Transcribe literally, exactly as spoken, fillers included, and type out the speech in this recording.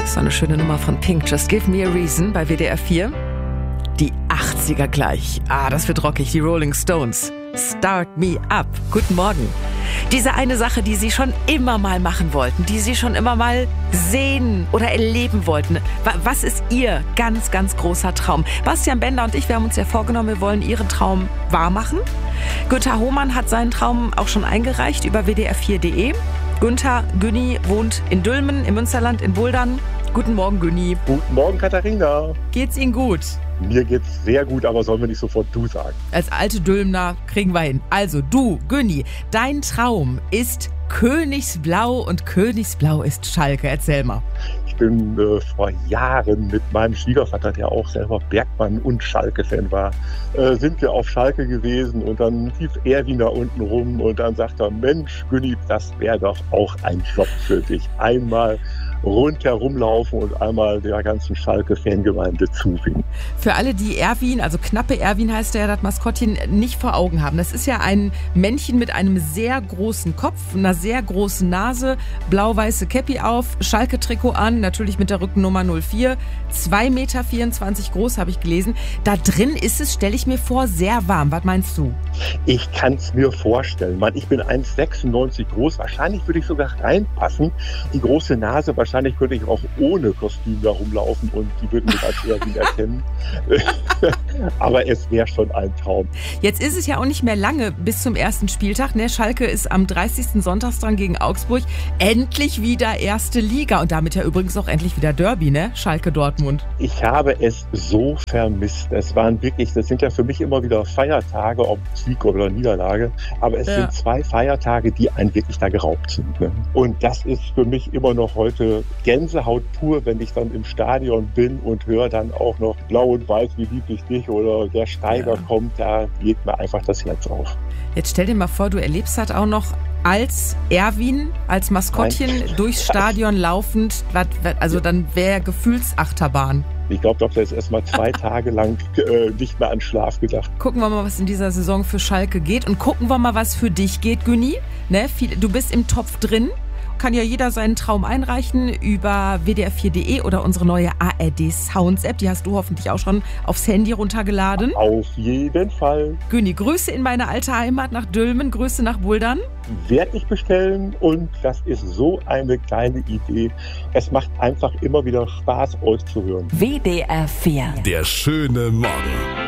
So eine schöne Nummer von Pink, Just Give Me a Reason bei W D R vier. Die achtziger gleich. Ah, das wird rockig. Die Rolling Stones. Start Me Up. Guten Morgen. Diese eine Sache, die Sie schon immer mal machen wollten, die Sie schon immer mal sehen oder erleben wollten. Was ist Ihr ganz, ganz großer Traum? Bastian Bender und ich, wir haben uns ja vorgenommen, wir wollen Ihren Traum wahrmachen. Günther Hohmann hat seinen Traum auch schon eingereicht über w d r vier punkt de. Günther, Günni, wohnt in Dülmen, im Münsterland, in Buldern. Guten Morgen, Günni. Guten Morgen, Katharina. Geht's Ihnen gut? Mir geht's sehr gut, aber sollen wir nicht sofort du sagen? Als alte Dülmner kriegen wir hin. Also du, Günni, dein Traum ist Königsblau und Königsblau ist Schalke. Erzähl mal. Ich bin äh, vor Jahren mit meinem Schwiegervater, der auch selber Bergmann und Schalke-Fan war, äh, sind wir auf Schalke gewesen und dann lief Erwin da unten rum und dann sagt er, Mensch, Günni, das wäre doch auch ein Job für dich. Einmal rundherum laufen und einmal der ganzen Schalke-Fangemeinde zuwinken. Für alle, die Erwin, also knappe Erwin heißt er, das Maskottchen, nicht vor Augen haben. Das ist ja ein Männchen mit einem sehr großen Kopf, einer sehr großen Nase, blau-weiße Käppi auf, Schalke-Trikot an, natürlich mit der Rückennummer null vier, zwei Meter vierundzwanzig groß, habe ich gelesen. Da drin ist es, stelle ich mir vor, sehr warm. Was meinst du? Ich kann es mir vorstellen. Mann, ich bin eins Komma sechsundneunzig groß. Wahrscheinlich würde ich sogar reinpassen. Die große Nase, wahrscheinlich könnte ich auch ohne Kostüm da rumlaufen und die würden mich als Erwin erkennen. Aber es wäre schon ein Traum. Jetzt ist es ja auch nicht mehr lange bis zum ersten Spieltag. Ne? Schalke ist am dreißigsten Sonntags dran gegen Augsburg. Endlich wieder erste Liga und damit ja übrigens auch endlich wieder Derby, ne? Schalke-Dortmund. Ich habe es so vermisst. Es waren wirklich, das sind ja für mich immer wieder Feiertage, ob Sieg oder Niederlage. Aber es ja. sind zwei Feiertage, die einen wirklich da geraubt sind. Ne? Und das ist für mich immer noch heute Gänsehaut pur, wenn ich dann im Stadion bin und höre dann auch noch Blau und Weiß, wie lieb ich dich oder der Steiger ja. kommt, da geht mir einfach das Herz auf. Jetzt stell dir mal vor, du erlebst das auch noch als Erwin, als Maskottchen Nein. durchs Stadion laufend, also dann wäre Gefühlsachterbahn. Ich glaube, doch, der ist erst mal zwei Tage lang äh, nicht mehr an Schlaf gedacht. Gucken wir mal, was in dieser Saison für Schalke geht und gucken wir mal, was für dich geht, Günni. Ne? Du bist im Topf drin. Kann ja jeder seinen Traum einreichen über w d r vier punkt de oder unsere neue A R D Sounds App. Die hast du hoffentlich auch schon aufs Handy runtergeladen. Auf jeden Fall. Günni, Grüße in meine alte Heimat nach Dülmen, Grüße nach Buldern. Werde ich bestellen und das ist so eine kleine Idee. Es macht einfach immer wieder Spaß, euch zu hören. W D R vier. Der schöne Morgen.